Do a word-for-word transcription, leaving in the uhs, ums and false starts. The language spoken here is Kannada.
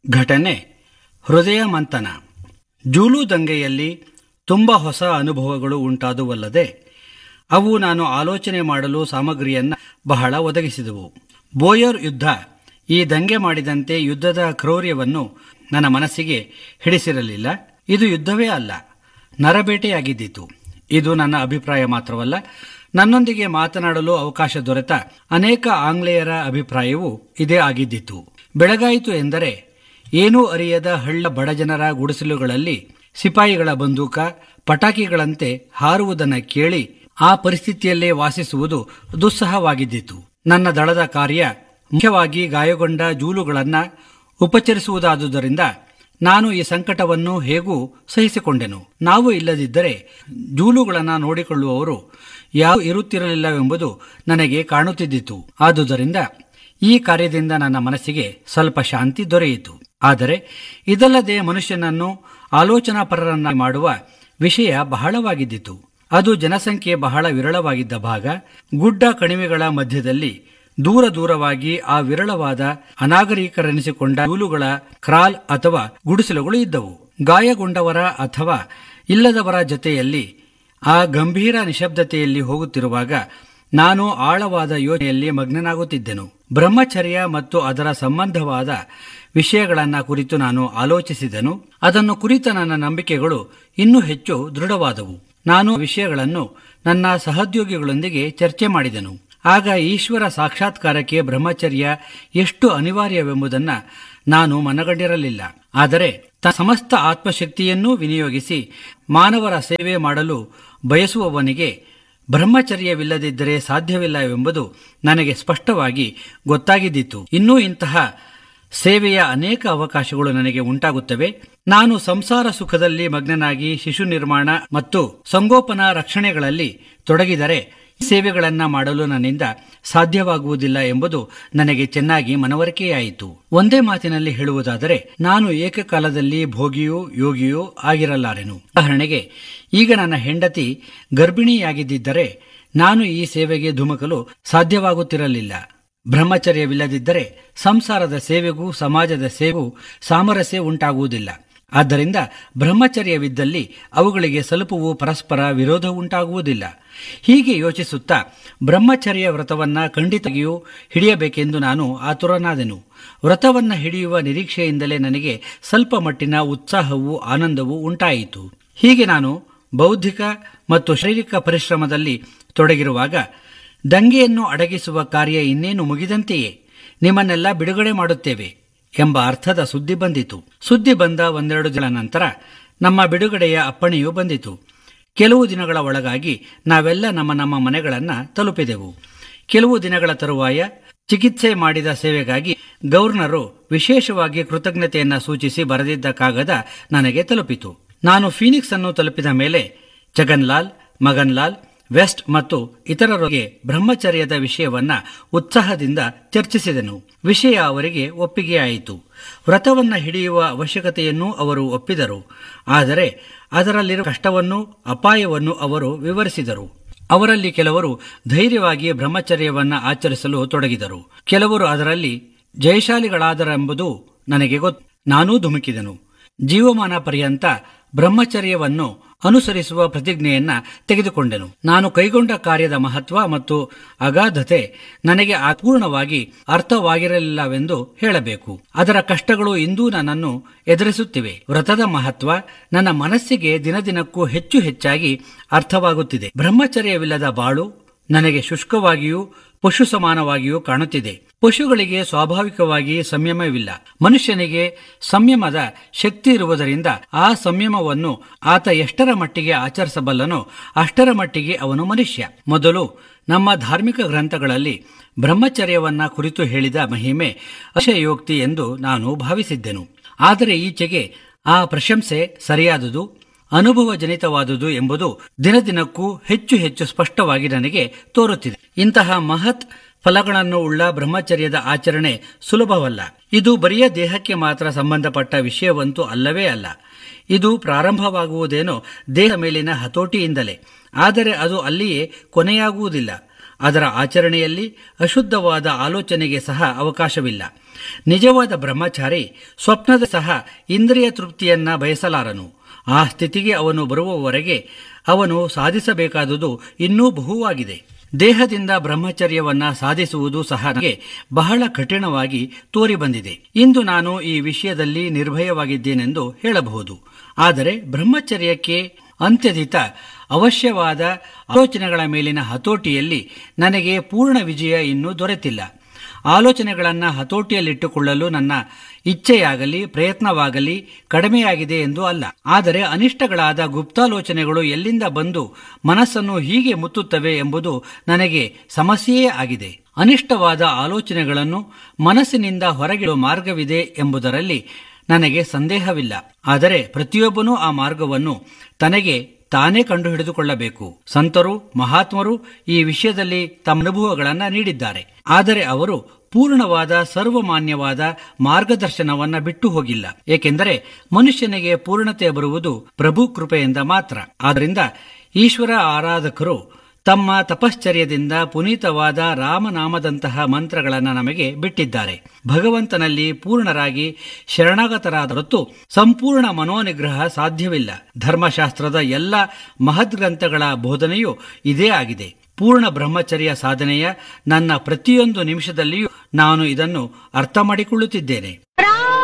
ಘಟನೆ ಹೃದಯ ಮಂಥನ. ಜೂಲು ದಂಗೆಯಲ್ಲಿ ತುಂಬ ಹೊಸ ಅನುಭವಗಳು ಉಂಟಾದುವಲ್ಲದೆ ಅವು ನಾನು ಆಲೋಚನೆ ಮಾಡಲು ಸಾಮಗ್ರಿಯನ್ನು ಬಹಳ ಒದಗಿಸಿದವು. ಬೋಯರ್ ಯುದ್ಧ ಈ ದಂಗೆ ಮಾಡಿದಂತೆ ಯುದ್ಧದ ಕ್ರೌರ್ಯವನ್ನು ನನ್ನ ಮನಸ್ಸಿಗೆ ಹಿಡಿಸಿರಲಿಲ್ಲ. ಇದು ಯುದ್ಧವೇ ಅಲ್ಲ, ನರಬೇಟೆಯಾಗಿದ್ದಿತು. ಇದು ನನ್ನ ಅಭಿಪ್ರಾಯ ಮಾತ್ರವಲ್ಲ, ನನ್ನೊಂದಿಗೆ ಮಾತನಾಡಲು ಅವಕಾಶ ದೊರೆತ ಅನೇಕ ಆಂಗ್ಲೇಯರ ಅಭಿಪ್ರಾಯವೂ ಇದೇ ಆಗಿದ್ದಿತು. ಬೆಳಗಾಯಿತು ಎಂದರೆ ಏನೂ ಅರಿಯದ ಹಳ್ಳ ಬಡಜನರ ಗುಡಿಸಲುಗಳಲ್ಲಿ ಸಿಪಾಯಿಗಳ ಬಂದೂಕ ಪಟಾಕಿಗಳಂತೆ ಹಾರುವುದನ್ನು ಕೇಳಿ ಆ ಪರಿಸ್ಥಿತಿಯಲ್ಲೇ ವಾಸಿಸುವುದು ದುಸ್ಸಹವಾಗಿದ್ದಿತು. ನನ್ನ ದಳದ ಕಾರ್ಯ ಮುಖ್ಯವಾಗಿ ಗಾಯಗೊಂಡ ಜೂಲುಗಳನ್ನು ಉಪಚರಿಸುವುದಾದುದರಿಂದ ನಾನು ಈ ಸಂಕಟವನ್ನು ಹೇಗೂ ಸಹಿಸಿಕೊಂಡೆನು. ನಾವು ಇಲ್ಲದಿದ್ದರೆ ಜೂಲುಗಳನ್ನು ನೋಡಿಕೊಳ್ಳುವವರು ಯಾವ ಇರುತ್ತಿರಲಿಲ್ಲವೆಂಬುದು ನನಗೆ ಕಾಣುತ್ತಿದ್ದಿತು. ಆದುದರಿಂದ ಈ ಕಾರ್ಯದಿಂದ ನನ್ನ ಮನಸ್ಸಿಗೆ ಸ್ವಲ್ಪ ಶಾಂತಿ ದೊರೆಯಿತು. ಆದರೆ ಇದಲ್ಲದೆ ಮನುಷ್ಯನನ್ನು ಆಲೋಚನಾಪರರನ್ನಾಗಿ ಮಾಡುವ ವಿಷಯ ಬಹಳವಾಗಿದ್ದಿತು. ಅದು ಜನಸಂಖ್ಯೆ ಬಹಳ ವಿರಳವಾಗಿದ್ದ ಭಾಗ. ಗುಡ್ಡ ಕಣಿವೆಗಳ ಮಧ್ಯದಲ್ಲಿ ದೂರ ದೂರವಾಗಿ ಆ ವಿರಳವಾದ ಅನಾಗರಿಕರೆನಿಸಿಕೊಂಡ ಜೂಲುಗಳ ಕ್ರಾಲ್ ಅಥವಾ ಗುಡಿಸಲುಗಳು ಇದ್ದವು. ಗಾಯಗೊಂಡವರ ಅಥವಾ ಇಲ್ಲದವರ ಜೊತೆಯಲ್ಲಿ ಆ ಗಂಭೀರ ನಿಶಬ್ದತೆಯಲ್ಲಿ ಹೋಗುತ್ತಿರುವಾಗ ನಾನು ಆಳವಾದ ಯೋಚನೆಯಲ್ಲಿ ಮಗ್ನನಾಗುತ್ತಿದ್ದೆನು. ಬ್ರಹ್ಮಚರ್ಯ ಮತ್ತು ಅದರ ಸಂಬಂಧವಾದ ವಿಷಯಗಳನ್ನು ಕುರಿತು ನಾನು ಆಲೋಚಿಸಿದೆನು. ಅದನ್ನು ಕುರಿತ ನನ್ನ ನಂಬಿಕೆಗಳು ಇನ್ನೂ ಹೆಚ್ಚು ದೃಢವಾದವು. ನಾನು ವಿಷಯಗಳನ್ನು ನನ್ನ ಸಹೋದ್ಯೋಗಿಗಳೊಂದಿಗೆ ಚರ್ಚೆ ಮಾಡಿದೆನು. ಆಗ ಈಶ್ವರ ಸಾಕ್ಷಾತ್ಕಾರಕ್ಕೆ ಬ್ರಹ್ಮಚರ್ಯ ಎಷ್ಟು ಅನಿವಾರ್ಯವೆಂಬುದನ್ನು ನಾನು ಮನಗಂಡಿರಲಿಲ್ಲ. ಆದರೆ ತನ್ನ ಸಮಸ್ತ ಆತ್ಮಶಕ್ತಿಯನ್ನೂ ವಿನಿಯೋಗಿಸಿ ಮಾನವರ ಸೇವೆ ಮಾಡಲು ಬಯಸುವವನಿಗೆ ಬ್ರಹ್ಮಚರ್ಯವಿಲ್ಲದಿದ್ದರೆ ಸಾಧ್ಯವಿಲ್ಲವೆಂಬುದು ನನಗೆ ಸ್ಪಷ್ಟವಾಗಿ ಗೊತ್ತಾಗಿದ್ದಿತು. ಇನ್ನೂ ಇಂತಹ ಸೇವೆಯ ಅನೇಕ ಅವಕಾಶಗಳು ನನಗೆ ಉಂಟಾಗುತ್ತವೆ. ನಾನು ಸಂಸಾರ ಸುಖದಲ್ಲಿ ಮಗ್ನನಾಗಿ ಶಿಶು ನಿರ್ಮಾಣ ಮತ್ತು ಸಂಗೋಪನಾ ರಕ್ಷಣೆಗಳಲ್ಲಿ ತೊಡಗಿದರೆ ಸೇವೆಗಳನ್ನ ಮಾಡಲು ನನ್ನಿಂದ ಸಾಧ್ಯವಾಗುವುದಿಲ್ಲ ಎಂಬುದು ನನಗೆ ಚೆನ್ನಾಗಿ ಮನವರಿಕೆಯಾಯಿತು. ಒಂದೇ ಮಾತಿನಲ್ಲಿ ಹೇಳುವುದಾದರೆ ನಾನು ಏಕಕಾಲದಲ್ಲಿ ಭೋಗಿಯೂ ಯೋಗಿಯೂ ಆಗಿರಲಾರೆನು. ಉದಾಹರಣೆಗೆ, ಈಗ ನನ್ನ ಹೆಂಡತಿ ಗರ್ಭಿಣಿಯಾಗಿದ್ದರೆ ನಾನು ಈ ಸೇವೆಗೆ ಧುಮುಕಲು ಸಾಧ್ಯವಾಗುತ್ತಿರಲಿಲ್ಲ. ಬ್ರಹ್ಮಚರ್ಯವಿಲ್ಲದಿದ್ದರೆ ಸಂಸಾರದ ಸೇವೆಗೂ ಸಮಾಜದ ಸೇವೆಗೂ ಸಾಮರಸ್ಯ ಉಂಟಾಗುವುದಿಲ್ಲ. ಆದ್ದರಿಂದ ಬ್ರಹ್ಮಚರ್ಯವಿದ್ದಲ್ಲಿ ಅವುಗಳಿಗೆ ಸ್ವಲ್ಪವೂ ಪರಸ್ಪರ ವಿರೋಧ ಉಂಟಾಗುವುದಿಲ್ಲ. ಹೀಗೆ ಯೋಚಿಸುತ್ತಾ ಬ್ರಹ್ಮಚರ್ಯ ವ್ರತವನ್ನ ಖಂಡಿತವಾಗಿಯೂ ಹಿಡಿಯಬೇಕೆಂದು ನಾನು ಆತುರನಾದೆನು. ವ್ರತವನ್ನ ಹಿಡಿಯುವ ನಿರೀಕ್ಷೆಯಿಂದಲೇ ನನಗೆ ಸ್ವಲ್ಪ ಮಟ್ಟಿನ ಉತ್ಸಾಹವೂ ಆನಂದವೂ ಉಂಟಾಯಿತು. ಹೀಗೆ ನಾನು ಬೌದ್ಧಿಕ ಮತ್ತು ಶಾರೀರಿಕ ಪರಿಶ್ರಮದಲ್ಲಿ ತೊಡಗಿರುವಾಗ ದಂಗೆಯನ್ನು ಅಡಗಿಸುವ ಕಾರ್ಯ ಇನ್ನೇನು ಮುಗಿದಂತೆಯೇ, ನಿಮ್ಮನ್ನೆಲ್ಲ ಬಿಡುಗಡೆ ಮಾಡುತ್ತೇವೆ ಎಂಬ ಅರ್ಥದ ಸುದ್ದಿ ಬಂದಿತು. ಸುದ್ದಿ ಬಂದ ಒಂದೆರಡು ದಿನ ನಂತರ ನಮ್ಮ ಬಿಡುಗಡೆಯ ಅಪ್ಪಣೆಯೂ ಬಂದಿತು. ಕೆಲವು ದಿನಗಳ ಒಳಗಾಗಿ ನಾವೆಲ್ಲ ನಮ್ಮ ನಮ್ಮ ಮನೆಗಳನ್ನು ತಲುಪಿದೆವು. ಕೆಲವು ದಿನಗಳ ತರುವಾಯ ಚಿಕಿತ್ಸೆ ಮಾಡಿದ ಸೇವೆಗಾಗಿ ಗವರ್ನರು ವಿಶೇಷವಾಗಿ ಕೃತಜ್ಞತೆಯನ್ನು ಸೂಚಿಸಿ ಬರೆದಿದ್ದ ಕಾಗದ ನನಗೆ ತಲುಪಿತು. ನಾನು ಫೀನಿಕ್ಸ್ ಅನ್ನು ತಲುಪಿದ ಮೇಲೆ ಜಗನ್ಲಾಲ್, ಮಗನ್ಲಾಲ್, ವೆಸ್ಟ್ ಮತ್ತು ಇತರರಿಗೆ ಬ್ರಹ್ಮಚರ್ಯದ ವಿಷಯವನ್ನ ಉತ್ಸಾಹದಿಂದ ಚರ್ಚಿಸಿದೆನು. ವಿಷಯ ಅವರಿಗೆ ಒಪ್ಪಿಗೆಯಾಯಿತು. ವ್ರತವನ್ನ ಹಿಡಿಯುವ ಅವಶ್ಯಕತೆಯನ್ನೂ ಅವರು ಒಪ್ಪಿದರು. ಆದರೆ ಅದರಲ್ಲಿರುವ ಕಷ್ಟವನ್ನು ಅಪಾಯವನ್ನು ಅವರು ವಿವರಿಸಿದರು. ಅವರಲ್ಲಿ ಕೆಲವರು ಧೈರ್ಯವಾಗಿ ಬ್ರಹ್ಮಚರ್ಯವನ್ನ ಆಚರಿಸಲು ತೊಡಗಿದರು. ಕೆಲವರು ಅದರಲ್ಲಿ ಜಯಶಾಲಿಗಳಾದರೆಂಬುದು ನನಗೆ ಗೊತ್ತು. ನಾನೂ ಧುಮುಕಿದೆನು. ಜೀವಮಾನ ಪರ್ಯಂತ ಬ್ರಹ್ಮಚರ್ಯವನ್ನು ಅನುಸರಿಸುವ ಪ್ರತಿಜ್ಞೆಯನ್ನ ತೆಗೆದುಕೊಂಡೆನು. ನಾನು ಕೈಗೊಂಡ ಕಾರ್ಯದ ಮಹತ್ವ ಮತ್ತು ಅಗಾಧತೆ ನನಗೆ ಅಪೂರ್ಣವಾಗಿ ಅರ್ಥವಾಗಿರಲಿಲ್ಲವೆಂದು ಹೇಳಬೇಕು. ಅದರ ಕಷ್ಟಗಳು ಇಂದೂ ನನ್ನನ್ನು ಎದುರಿಸುತ್ತಿವೆ. ವ್ರತದ ಮಹತ್ವ ನನ್ನ ಮನಸ್ಸಿಗೆ ದಿನದಿನಕ್ಕೂ ಹೆಚ್ಚು ಹೆಚ್ಚಾಗಿ ಅರ್ಥವಾಗುತ್ತಿದೆ. ಬ್ರಹ್ಮಚರ್ಯವಿಲ್ಲದ ಬಾಳು ನನಗೆ ಶುಷ್ಕವಾಗಿಯೂ ಪಶು ಸಮಾನವಾಗಿಯೂ ಕಾಣುತ್ತಿದೆ. ಪಶುಗಳಿಗೆ ಸ್ವಾಭಾವಿಕವಾಗಿ ಸಂಯಮವಿಲ್ಲ. ಮನುಷ್ಯನಿಗೆ ಸಂಯಮದ ಶಕ್ತಿ ಇರುವುದರಿಂದ ಆ ಸಂಯಮವನ್ನು ಆತ ಎಷ್ಟರ ಮಟ್ಟಿಗೆ ಆಚರಿಸಬಲ್ಲನೋ ಅಷ್ಟರ ಮಟ್ಟಿಗೆ ಅವನು ಮನುಷ್ಯ. ಮೊದಲು ನಮ್ಮ ಧಾರ್ಮಿಕ ಗ್ರಂಥಗಳಲ್ಲಿ ಬ್ರಹ್ಮಚರ್ಯವನ್ನ ಕುರಿತು ಹೇಳಿದ ಮಹಿಮೆ ಅತಿಶಯೋಕ್ತಿ ಎಂದು ನಾನು ಭಾವಿಸಿದ್ದೆನು. ಆದರೆ ಈಚೆಗೆ ಆ ಪ್ರಶಂಸೆ ಸರಿಯಾದುದು, ಅನುಭವ ಜನಿತವಾದುದು ಎಂಬುದು ದಿನದಿನಕ್ಕೂ ಹೆಚ್ಚು ಹೆಚ್ಚು ಸ್ಪಷ್ಟವಾಗಿ ನನಗೆ ತೋರುತ್ತಿದೆ. ಇಂತಹ ಮಹತ್ ಫಲಗಳನ್ನು ಉಳ್ಳ ಬ್ರಹ್ಮಚರ್ಯದ ಆಚರಣೆ ಸುಲಭವಲ್ಲ. ಇದು ಬರಿಯ ದೇಹಕ್ಕೆ ಮಾತ್ರ ಸಂಬಂಧಪಟ್ಟ ವಿಷಯವಂತೂ ಅಲ್ಲವೇ ಅಲ್ಲ. ಇದು ಪ್ರಾರಂಭವಾಗುವುದೇನೋ ದೇಹ ಮೇಲಿನ ಹತೋಟಿಯಿಂದಲೇ, ಆದರೆ ಅದು ಅಲ್ಲಿಯೇ ಕೊನೆಯಾಗುವುದಿಲ್ಲ. ಅದರ ಆಚರಣೆಯಲ್ಲಿ ಅಶುದ್ಧವಾದ ಆಲೋಚನೆಗೆ ಸಹ ಅವಕಾಶವಿಲ್ಲ. ನಿಜವಾದ ಬ್ರಹ್ಮಚಾರಿ ಸ್ವಪ್ನದ ಸಹ ಇಂದ್ರಿಯ ತೃಪ್ತಿಯನ್ನ ಬಯಸಲಾರನು. ಆ ಸ್ಥಿತಿಗೆ ಅವನು ಬರುವವರೆಗೆ ಅವನು ಸಾಧಿಸಬೇಕಾದುದು ಇನ್ನೂ ಬಹುವಾಗಿದೆ. ದೇಹದಿಂದ ಬ್ರಹ್ಮಚರ್ಯವನ್ನ ಸಾಧಿಸುವುದು ಸಹ ನನಗೆ ಬಹಳ ಕಠಿಣವಾಗಿ ತೋರಿಬಂದಿದೆ. ಇಂದು ನಾನು ಈ ವಿಷಯದಲ್ಲಿ ನಿರ್ಭಯವಾಗಿದ್ದೇನೆಂದು ಹೇಳಬಹುದು. ಆದರೆ ಬ್ರಹ್ಮಚರ್ಯಕ್ಕೆ ಅಂತ್ಯದಿತ ಅವಶ್ಯವಾದ ಆಲೋಚನೆಗಳ ಮೇಲಿನ ಹತೋಟಿಯಲ್ಲಿ ನನಗೆ ಪೂರ್ಣ ವಿಜಯ ಇನ್ನೂ ದೊರೆತಿಲ್ಲ. ಆಲೋಚನೆಗಳನ್ನು ಹತೋಟಿಯಲ್ಲಿಟ್ಟುಕೊಳ್ಳಲು ನನ್ನ ಇಚ್ಛೆಯಾಗಲಿ ಪ್ರಯತ್ನವಾಗಲಿ ಕಡಿಮೆಯಾಗಿದೆ ಎಂದು ಅಲ್ಲ. ಆದರೆ ಅನಿಷ್ಟಗಳಾದ ಗುಪ್ತಾಲೋಚನೆಗಳು ಎಲ್ಲಿಂದ ಬಂದು ಮನಸ್ಸನ್ನು ಹೀಗೆ ಮುತ್ತುತ್ತವೆ ಎಂಬುದು ನನಗೆ ಸಮಸ್ಯೆಯೇ ಆಗಿದೆ. ಅನಿಷ್ಟವಾದ ಆಲೋಚನೆಗಳನ್ನು ಮನಸ್ಸಿನಿಂದ ಹೊರಗಿಡುವ ಮಾರ್ಗವಿದೆ ಎಂಬುದರಲ್ಲಿ ನನಗೆ ಸಂದೇಹವಿಲ್ಲ. ಆದರೆ ಪ್ರತಿಯೊಬ್ಬನೂ ಆ ಮಾರ್ಗವನ್ನು ತನಗೆ ತಾನೇ ಕಂಡುಹಿಡಿದುಕೊಳ್ಳಬೇಕು. ಸಂತರು ಮಹಾತ್ಮರು ಈ ವಿಷಯದಲ್ಲಿ ತಮ್ಮ ಅನುಭವಗಳನ್ನು ನೀಡಿದ್ದಾರೆ. ಆದರೆ ಅವರು ಪೂರ್ಣವಾದ ಸರ್ವಮಾನ್ಯವಾದ ಮಾರ್ಗದರ್ಶನವನ್ನ ಬಿಟ್ಟು ಹೋಗಿಲ್ಲ. ಏಕೆಂದರೆ ಮನುಷ್ಯನಿಗೆ ಪೂರ್ಣತೆ ಬರುವುದು ಪ್ರಭು ಕೃಪೆಯಿಂದ ಮಾತ್ರ. ಆದ್ದರಿಂದ ಈಶ್ವರ ಆರಾಧಕರು ತಮ್ಮ ತಪಶ್ಚರ್ಯದಿಂದ ಪುನೀತವಾದ ರಾಮನಾಮದಂತಹ ಮಂತ್ರಗಳನ್ನು ನಮಗೆ ಬಿಟ್ಟಿದ್ದಾರೆ. ಭಗವಂತನಲ್ಲಿ ಪೂರ್ಣರಾಗಿ ಶರಣಾಗತರಾದ ಹೊರತು ಸಂಪೂರ್ಣ ಮನೋನಿಗ್ರಹ ಸಾಧ್ಯವಿಲ್ಲ. ಧರ್ಮಶಾಸ್ತ್ರದ ಎಲ್ಲ ಮಹದ್ಗ್ರಂಥಗಳ ಬೋಧನೆಯೂ ಇದೇ ಆಗಿದೆ. ಪೂರ್ಣ ಬ್ರಹ್ಮಚರ್ಯ ಸಾಧನೆಯ ನನ್ನ ಪ್ರತಿಯೊಂದು ನಿಮಿಷದಲ್ಲಿಯೂ ನಾನು ಇದನ್ನು ಅರ್ಥ ಮಾಡಿಕೊಳ್ಳುತ್ತಿದ್ದೇನೆ.